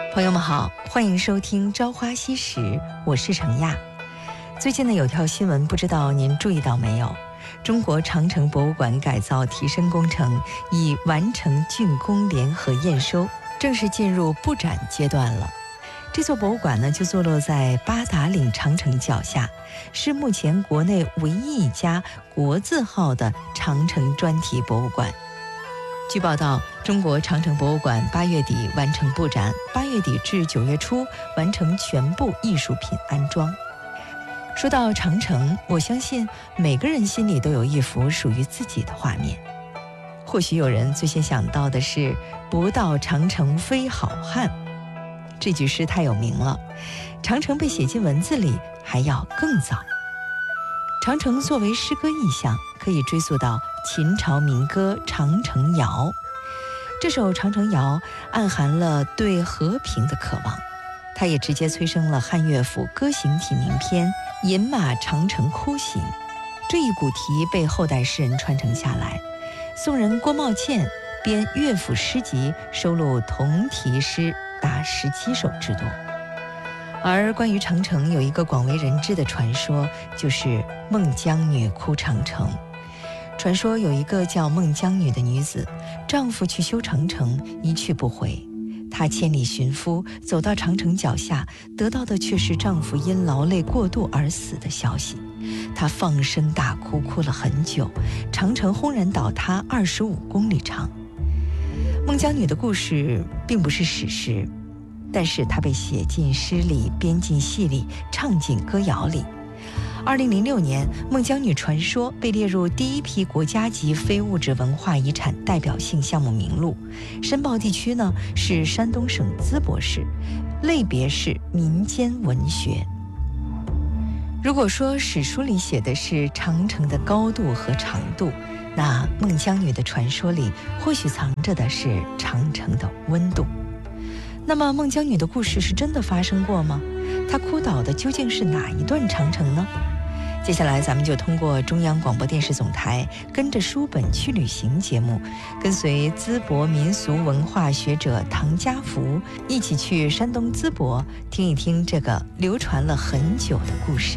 朋友们好，欢迎收听《朝花夕拾》，我是程亚。最近呢，有条新闻，不知道您注意到没有？中国长城博物馆改造提升工程已完成竣工联合验收，正式进入布展阶段了。这座博物馆呢，就坐落在八达岭长城脚下，是目前国内唯一一家国字号的长城专题博物馆。据报道，中国长城博物馆8月底完成布展，8月底至9月初完成全部艺术品安装。说到长城，我相信每个人心里都有一幅属于自己的画面。或许有人最先想到的是“不到长城非好汉”，这句诗太有名了，长城被写进文字里还要更早。长城作为诗歌意象，可以追溯到秦朝民歌《长城谣》。这首《长城谣》暗含了对和平的渴望，它也直接催生了汉乐府歌行体名篇《饮马长城哭行》。这一古题被后代诗人传承下来，宋人郭茂倩编乐府诗集，收录同题诗达17首之多。而关于长城有一个广为人知的传说，就是孟姜女哭长城。传说有一个叫孟姜女的女子，丈夫去修长城一去不回，她千里寻夫，走到长城脚下，得到的却是丈夫因劳累过度而死的消息。她放声大哭，哭了很久，长城轰然倒塌25公里长。孟姜女的故事并不是史实，但是它被写进诗里，编进戏里，唱进歌谣里。2006年，孟姜女传说被列入第一批国家级非物质文化遗产代表性项目名录。申报地区呢是山东省淄博市，类别是民间文学。如果说史书里写的是长城的高度和长度，那孟姜女的传说里或许藏着的是长城的温度。那么孟姜女的故事是真的发生过吗？她哭倒的究竟是哪一段长城呢？接下来咱们就通过中央广播电视总台跟着书本去旅行节目，跟随淄博民俗文化学者唐家福一起去山东淄博，听一听这个流传了很久的故事。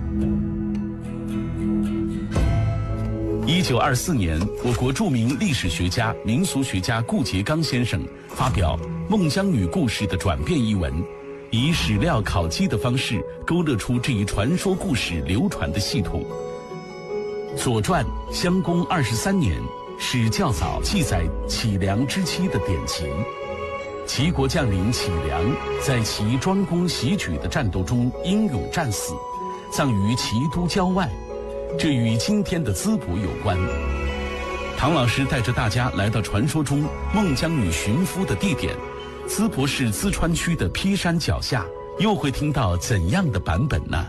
1924年，我国著名历史学家、民俗学家顾颉刚先生发表《孟姜女故事的转变》一文，以史料考基的方式勾勒出这一传说故事流传的系统。《左传》襄公23年是较早记载杞梁之妻的典籍。齐国将领杞梁在其庄公袭举的战斗中英勇战死，葬于齐都郊外，这与今天的淄博有关。唐老师带着大家来到传说中孟姜女寻夫的地点，淄博市淄川区的披山脚下，又会听到怎样的版本呢？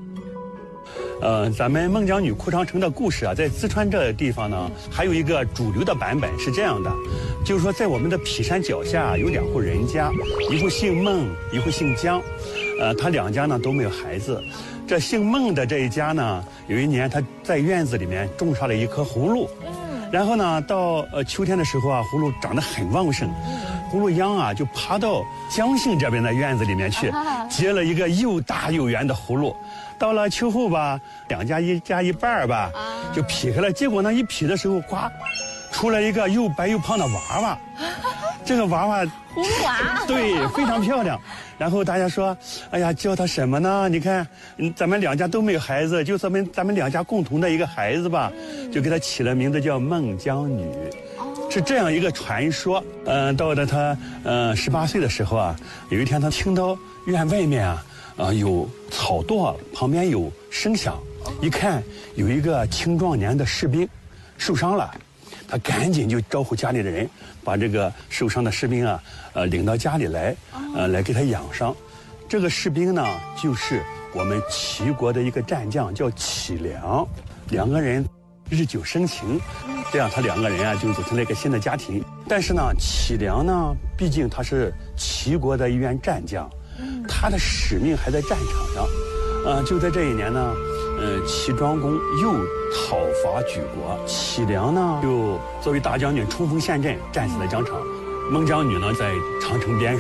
咱们孟姜女哭长城的故事啊，在淄川这地方呢，还有一个主流的版本是这样的，就是说在我们的披山脚下有2户人家，一户姓孟，一户姓姜，他2家呢都没有孩子。这姓孟的这一家呢，有一年他在院子里面种上了一棵葫芦，然后呢，到秋天的时候啊，葫芦长得很旺盛，葫芦秧啊就爬到姜姓这边的院子里面去，结了一个又大又圆的葫芦。到了秋后吧，2家一家一半吧，就劈开了。结果呢，一劈的时候，呱，出来一个又白又胖的娃娃。这个娃娃， 葫芦娃， 对，非常漂亮。然后大家说，哎呀，叫他什么呢？你看，咱们2家都没有孩子，就咱们2家共同的一个孩子吧，就给他起了名字叫孟姜女。是这样一个传说。到了他18岁的时候啊，有一天他听到院外面有草垛，旁边有声响，一看有一个青壮年的士兵受伤了，他赶紧就招呼家里的人，把这个受伤的士兵领到家里来，来给他养伤。这个士兵呢，就是我们齐国的一个战将，叫杞梁。2个人日久生情，这样他2个人就组成了一个新的家庭。但是呢，杞梁呢，毕竟他是齐国的一员战将，他的使命还在战场上。就在这一年呢，齐庄公又讨伐举国，杞梁呢就作为大将军冲锋陷阵，战死在疆场。孟姜女呢在长城边上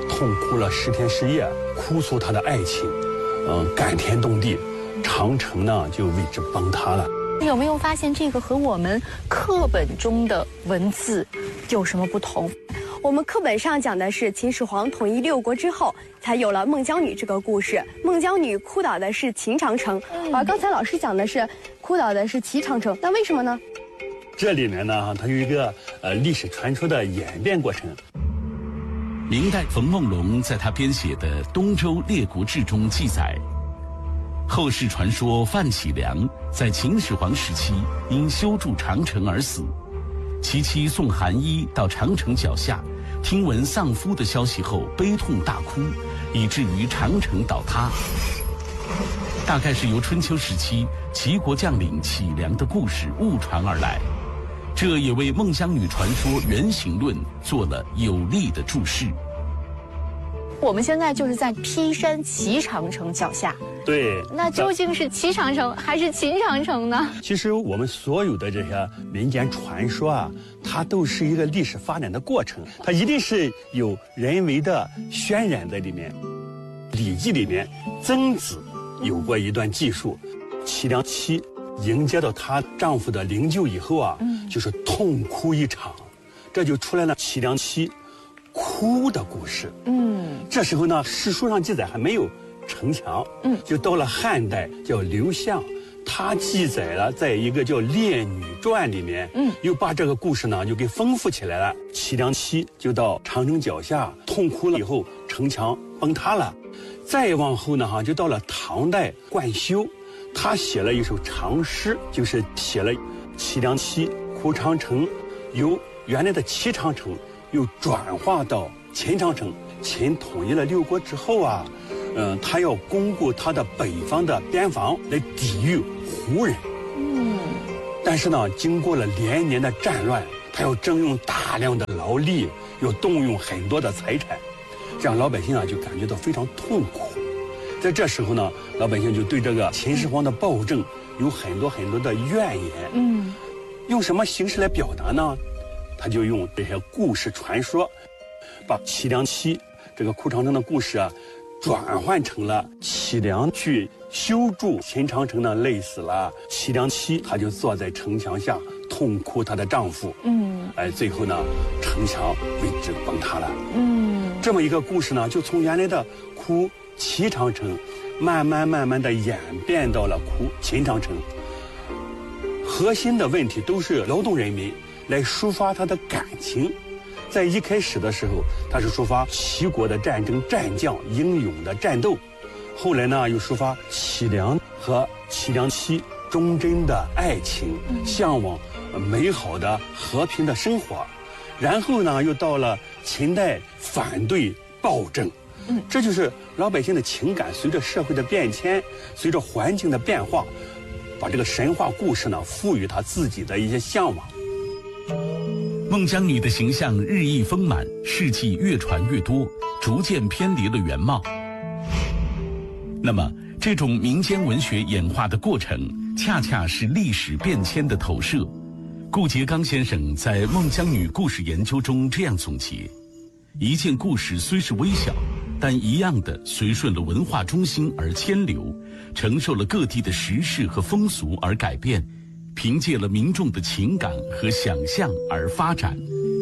痛哭了10天10夜，哭诉他的爱情，感天动地，长城呢就为之崩塌了。 你有没有发现这个和我们课本中的文字有什么不同？ 我们课本上讲的是秦始皇统一6国之后，才有了孟姜女这个故事。孟姜女哭倒的是秦长城，而刚才老师讲的是哭倒的是齐长城，那为什么呢？ 这里面呢，它有一个历史传说的演变过程。 明代冯梦龙在他编写的《东周列国志》中记载，后世传说范启良在秦始皇时期因修筑长城而死，其妻宋寒衣到长城脚下，听闻丧夫的消息后悲痛大哭，以至于长城倒塌。大概是由春秋时期齐国将领启良的故事误传而来，这也为孟姜女传说原型论做了有力的注释。 我们现在就是在披山齐长城脚下， 对， 那究竟是齐长城还是秦长城呢？ 其实我们所有的这些民间传说啊，它都是一个历史发展的过程，它一定是有人为的渲染在里面。《礼记》里面，曾子有过一段记述，齐良妻迎接到她丈夫的灵柩以后啊，就是痛哭一场，这就出来了齐良妻哭的故事。这时候呢，史书上记载还没有城墙，就到了汉代，叫刘向，他记载了在一个叫《列女传》里面，又把这个故事呢就给丰富起来了。齐良妻就到长城脚下痛哭了以后，城墙崩塌了。再往后呢，就到了唐代冠休，他写了一首长诗，就是写了齐良妻哭长城，由原来的齐长城又转化到秦长城。秦统一了6国之后啊，他要巩固他的北方的边防来抵御胡人。但是呢，经过了连年的战乱，他要征用大量的劳力，要动用很多的财产，这样老百姓啊就感觉到非常痛苦。在这时候呢，老百姓就对这个秦始皇的暴政有很多的怨言。用什么形式来表达呢？他就用这些故事传说，把齐良妻这个哭长城的故事啊，转换成了齐良去修筑秦长城呢累死了，齐良妻她就坐在城墙下痛哭她的丈夫。最后呢，城墙为之崩塌了。这么一个故事呢，就从原来的哭齐长城，慢慢的演变到了哭秦长城。核心的问题都是劳动人民来抒发他的感情。在一开始的时候，他是抒发齐国的战争战将英勇的战斗，后来呢又抒发齐良和齐良妻忠贞的爱情，向往美好的和平的生活。然后呢又到了秦代反对暴政。这就是老百姓的情感随着社会的变迁，随着环境的变化，把这个神话故事呢赋予他自己的一些向往。 孟姜女的形象日益丰满，事迹越传越多，逐渐偏离了原貌。那么，这种民间文学演化的过程，恰恰是历史变迁的投射。顾颉刚先生在《孟姜女故事研究》中这样总结：一件故事虽是微小，但一样的随顺了文化中心而迁流，承受了各地的时事和风俗而改变，凭借了民众的情感和想象而发展。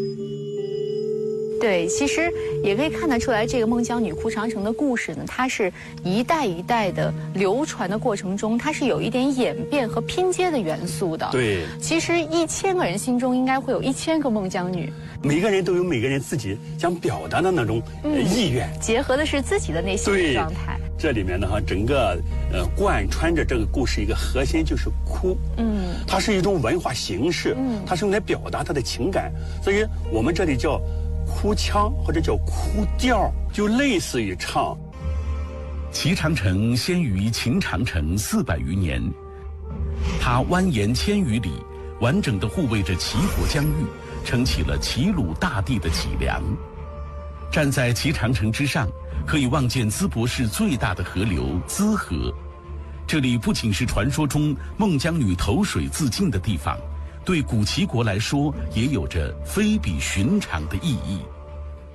对，其实也可以看得出来，这个孟姜女哭长城的故事呢，它是一代一代的流传的过程中，它是有一点演变和拼接的元素的。 对， 其实1000个人心中应该会有1000个孟姜女， 每个人都有每个人自己想表达的那种意愿， 结合的是自己的内心的状态。 这里面呢，整个贯穿着这个故事一个核心就是哭。它是一种文化形式，它是用来表达他的情感，所以我们这里叫哭腔或者叫哭调，就类似于唱。 齐长城先于秦长城400余年，它蜿蜒1000余里，完整地护卫着齐国疆域，撑起了齐鲁大地的脊梁。站在齐长城之上，可以望见淄博市最大的河流淄河。这里不仅是传说中孟姜女投水自尽的地方，对古齐国来说也有着非比寻常的意义。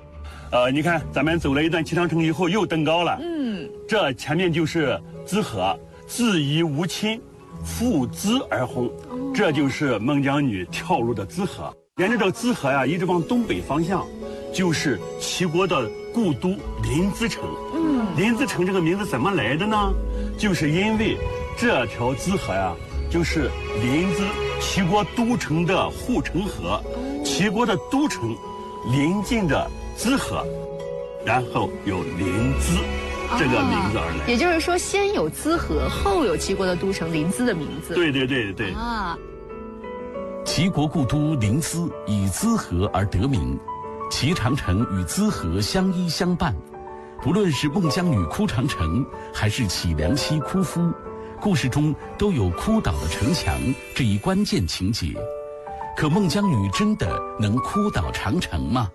你看咱们走了一段齐长城以后又登高了，这前面就是淄河，恣夷无亲，负淄而轰，这就是孟姜女跳入的淄河。沿着这个淄河呀，一直往东北方向，就是齐国的故都临淄城。临淄城这个名字怎么来的呢？就是因为这条淄河呀，就是临淄齐国都城的护城河，齐国的都城临近着淄河，然后有临淄这个名字而来。 也就是说，先有淄河，后有齐国的都城临淄的名字。 对。 齐国故都临淄以淄河而得名，齐长城与淄河相依相伴。不论是孟姜女哭长城，还是启梁妻哭夫，故事中都有哭倒的城墙这一关键情节。可孟姜女真的能哭倒长城吗？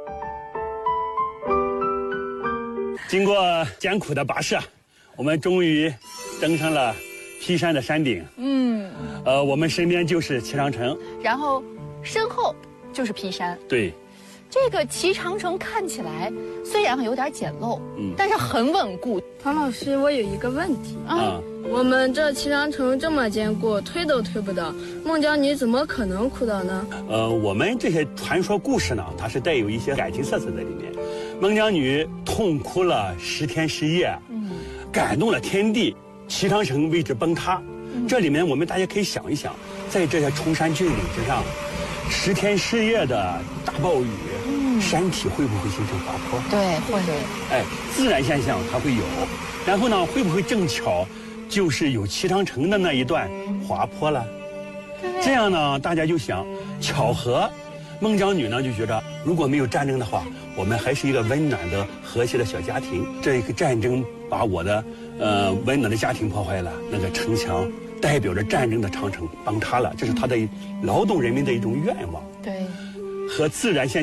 经过艰苦的跋涉，我们终于登上了邳山的山顶。我们身边就是齐长城， 然后身后就是邳山。 对。 这个齐长城看起来虽然有点简陋，但是很稳固。 唐老师，我有一个问题我们这齐长城这么坚固，推都推不倒，孟姜女怎么可能哭倒呢？ 我们这些传说故事呢，它是带有一些感情色彩在里面。孟姜女痛哭了10天10夜，感动了天地，齐长城为之崩塌。这里面我们大家可以想一想，在这些崇山峻岭之上，10天10夜的大暴雨，山体会不会形成滑坡？ 对，会。 自然现象它会有，然后呢，会不会正巧就是有齐长城的那一段滑坡了？这样呢，大家就想，巧合。孟姜女呢就觉得，如果没有战争的话，我们还是一个温暖的、和谐的小家庭。这一个战争把我的温暖的家庭破坏了，那个城墙代表着战争的长城崩塌了，这是他的劳动人民的一种愿望。 对， 和自然现